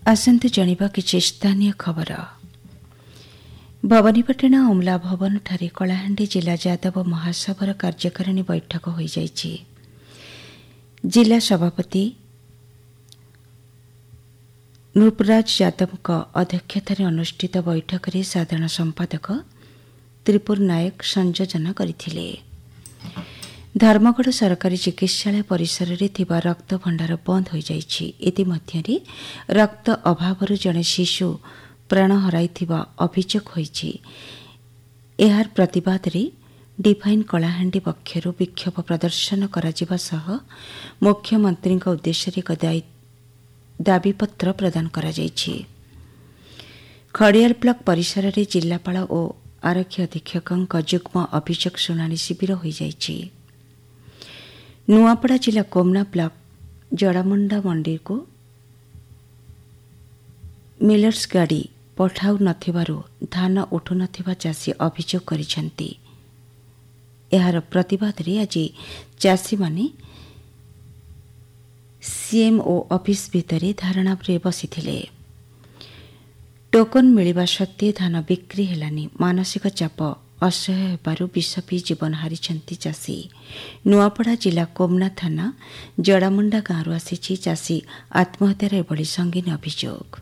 आसंतु जानिबा किछि स्थानीय खबर। भवानीपाटना अमला भवन ठारे कलाहांडी जिला यादव महासभार कार्यकारिणी बैठक हो जाइछि। जिला सभापति नृपराज यादव अध्यक्षतार अनुष्ठित बैठक में साधारण संपादक त्रिपुर नायक संयोजन करथिले। धर्मगढ़ सरकारी चिकित्सालय परिसर में थिबा रक्त भंडार बंद हो जाइछि। इतिमध्यरे रक्त अभावरु जड़े शिशु प्राण हराइथिबा अभियोग होइछि। एहार प्रतिवाद रे डिफाइन कलाहांडी पक्षरु विक्षोभ प्रदर्शन कराजिबा सह मुख्यमंत्री उद्देश्य एक दाबीपत्र प्रदान करा जाइछि। खड़ियाल ब्लॉक परिसर में जिलापाल और आरक्षी अधीक्षक युग्म अभियोग शुणाणी शिविर हो जाइछि। नुआपड़ा जिला कोमना ब्लॉक जड़ामुंडा मंडी को मिलर्स गाड़ी पठाउ नथिबारु धान उठु नथिबा चाषी अभियोग करिसेंती। एहार प्रतिवाद रे आज चाषी माने सीएमओ ऑफिस भितरे धारणा रे बसिथिले। टोकन मिलिबा सत्वे धान बिक्री हेलानी। मानसिक चाप असह्य हेबारु विष पी जीवन हारिछंती चाषी। नुआपड़ा जिला कोमना थाना जड़ामुंडा गाँव आसी चाषी आत्महत्यार एभली संगीन अभियोग।